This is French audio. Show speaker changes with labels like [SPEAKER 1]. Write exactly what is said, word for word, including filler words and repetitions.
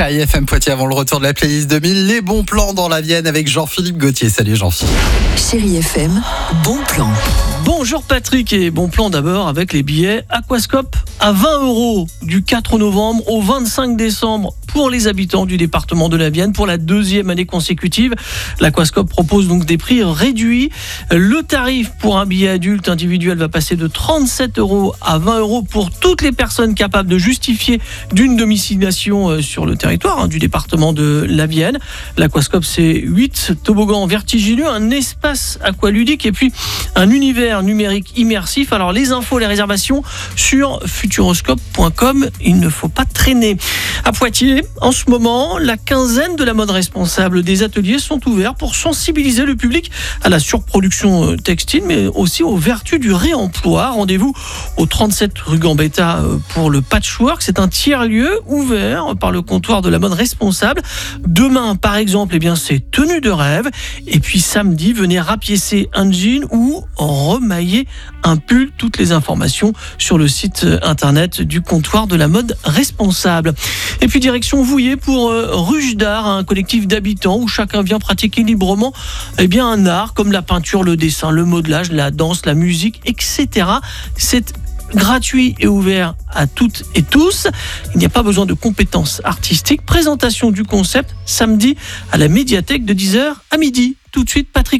[SPEAKER 1] Chérie F M Poitiers avant le retour de la playlist deux mille. Les bons plans dans la Vienne avec Jean-Philippe Gauthier. Salut Jean-Philippe.
[SPEAKER 2] Chérie F M, bon plan.
[SPEAKER 3] Bonjour Patrick et bon plan d'abord avec les billets Aquascope à vingt euros du quatre novembre au vingt-cinq décembre pour les habitants du département de la Vienne pour la deuxième année consécutive. L'Aquascope propose donc des prix réduits. Le tarif pour un billet adulte individuel va passer de trente-sept euros à vingt euros pour toutes les personnes capables de justifier d'une domiciliation sur le territoire hein, du département de la Vienne. L'Aquascope, c'est huit toboggans vertigineux, un espace aqualudique et puis un univers numérique immersif. Alors les infos, les réservations sur futuroscope point com. Il ne faut pas traîner. À Poitiers, en ce moment, la quinzaine de la mode responsable des ateliers sont ouverts pour sensibiliser le public à la surproduction textile, mais aussi aux vertus du réemploi. Rendez-vous au trente-sept rue Gambetta pour le patchwork. C'est un tiers-lieu ouvert par le comptoir de la mode responsable. Demain, par exemple, eh bien, c'est tenue de rêve. Et puis samedi, venez rapiécer un jean ou remailler un pull. Toutes les informations sur le site internet du comptoir de la mode responsable. Et puis direction Vouillé pour euh, Ruche d'Art, un collectif d'habitants où chacun vient pratiquer librement eh bien, un art comme la peinture, le dessin, le modelage, la danse, la musique, et cetera. C'est gratuit et ouvert à toutes et tous. Il n'y a pas besoin de compétences artistiques. Présentation du concept samedi à la médiathèque de dix heures à midi. Tout de suite, Patrick